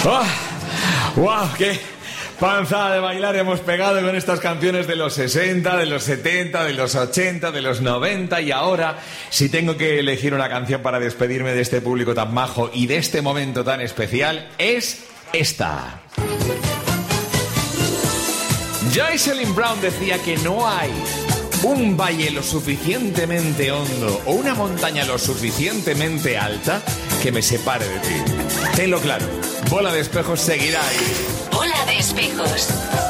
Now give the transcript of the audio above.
¡Wow! ¡Qué panzada de bailar hemos pegado con estas canciones de los 60, de los 70, de los 80, de los 90! Y ahora, si tengo que elegir una canción para despedirme de este público tan majo y de este momento tan especial, es esta. Jocelyn Brown decía que no hay un valle lo suficientemente hondo o una montaña lo suficientemente alta que me separe de ti. Tenlo claro, Bola de Espejos seguirá ahí. Bola de Espejos.